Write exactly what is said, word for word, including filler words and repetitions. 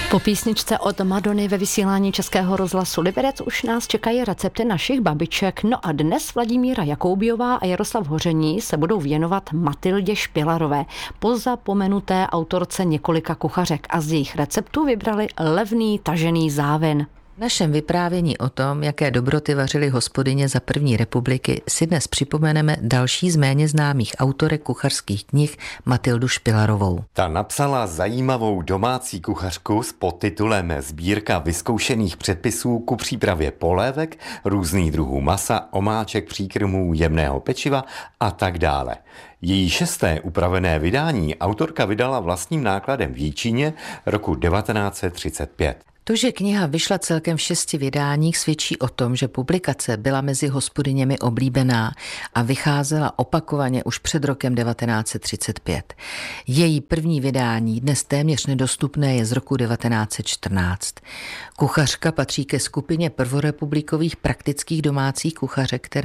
Po písničce od Madony ve vysílání Českého rozhlasu Liberec už nás čekají recepty našich babiček. No a dnes Vladimíra Jakoubiová a Jaroslav Hoření se budou věnovat Matildě Špilarové, pozapomenuté autorce několika kuchařek, a z jejich receptů vybrali levný tažený závin. V našem vyprávění o tom, jaké dobroty vařily hospodyně za první republiky, si dnes připomeneme další z méně známých autorek kuchařských knih, Matildu Špilarovou. Ta napsala zajímavou domácí kuchařku s podtitulem Sbírka vyzkoušených předpisů ku přípravě polévek, různých druhů masa, omáček, příkrmů, jemného pečiva a tak dále. Její šesté upravené vydání autorka vydala vlastním nákladem v Jičíně roku devatenáct set třicet pět. To, že kniha vyšla celkem v šesti vydáních, svědčí o tom, že publikace byla mezi hospodyněmi oblíbená a vycházela opakovaně už před rokem devatenáct set třicet pět. Její první vydání, dnes téměř nedostupné, je z roku devatenáct set čtrnáct. Kuchařka patří ke skupině prvorepublikových praktických domácích kuchařek, které